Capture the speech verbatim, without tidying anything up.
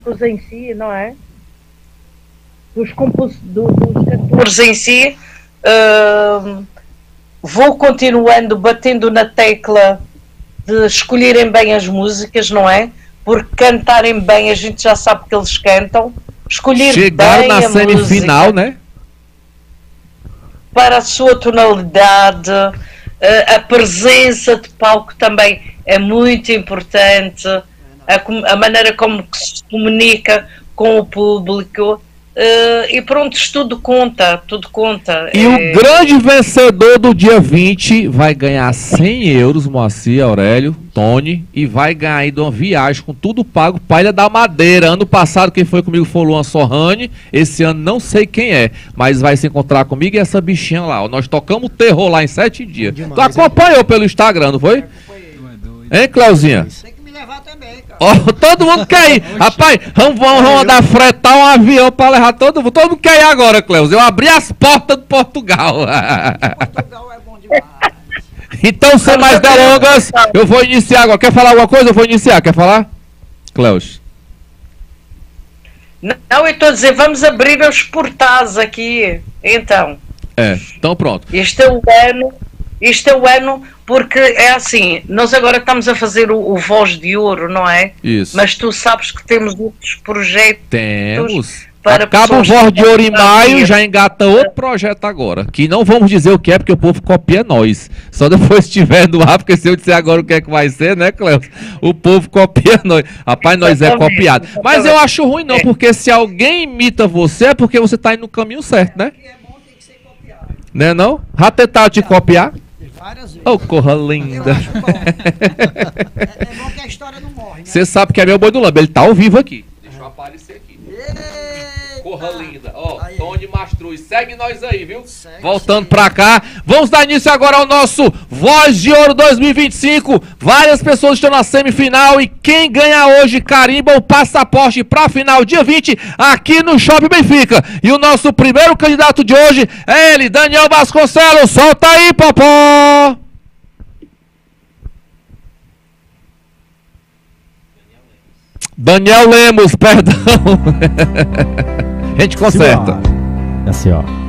em si, não é? Dos, compos, do, dos cantores em si, uh, vou continuando batendo na tecla de escolherem bem as músicas, não é? Porque cantarem bem, a gente já sabe que eles cantam. Escolher Chegaram bem na a semifinal, música, né? para a sua tonalidade, uh, a presença de palco também é muito importante, a, a maneira como se comunica com o público. Uh, e pronto, tudo conta, tudo conta. E é... o grande vencedor do dia vinte vai ganhar cem euros, Moacir Aurélio, Tony, e vai ganhar aí de uma viagem com tudo pago para Ilha da Madeira. Ano passado quem foi comigo foi o Luan Sorrani, esse ano não sei quem é, mas vai se encontrar comigo e essa bichinha lá. Nós tocamos terror lá em sete dias. Demais, tu acompanhou é? pelo Instagram, não foi? Hein, Cleuzinha? Levar também, cara. Oh, todo mundo quer ir. Rapaz, vamos, vamos, vamos mandar fretar um avião pra levar todo mundo. Todo mundo quer ir agora, Cleus. Eu abri as portas do Portugal. Portugal é bom demais. Então, sem mais delongas, eu vou iniciar agora. Quer falar alguma coisa? Eu vou iniciar. Quer falar? Cleus. Não, eu estou a dizer, vamos abrir os portais aqui. Então. É, então pronto. Este é o ano. Este é o ano, porque é assim, nós agora estamos a fazer o, o Voz de Ouro, não é? Isso. Mas tu sabes que temos outros projetos. Temos. Para Acaba o Voz de Ouro em maio, já engata outro projeto agora. Que não vamos dizer o que é, porque o povo copia nós. Só depois estiver no ar, porque se eu disser agora o que é que vai ser, né, Cleus? O povo copia nós. Rapaz, nós é copiado. Mas eu acho ruim não, porque se alguém imita você, é porque você está indo no caminho certo, né? Né não? Já tentaram te copiar? Várias vezes. Oh, corra linda. Eu acho bom. é, é bom que a história não morre, né? Você sabe que é meu boi do Lamba, ele tá ao vivo aqui. Deixa eu aparecer aqui. Eita. Corra linda. Ó, oh, Tony Mastruz, segue nós aí, viu? Segue, Voltando sim. pra cá. Vamos dar início agora ao nosso Voz de Ouro dois mil e vinte e cinco. Várias pessoas estão na semifinal e quem ganha hoje carimba o passaporte pra final dia vinte aqui no Shopping Benfica. E o nosso primeiro candidato de hoje é ele, Daniel Vasconcelos. Solta aí, Popó! Daniel Lemos, perdão. A gente conserta. Assim, ó.